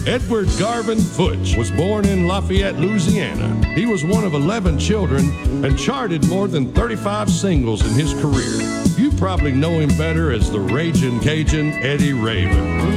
Edward Garvin Futch was born in Lafayette, Louisiana. He was one of 11 children and charted more than 35 singles in his career. You probably know him better as the Ragin' Cajun Eddie Raven.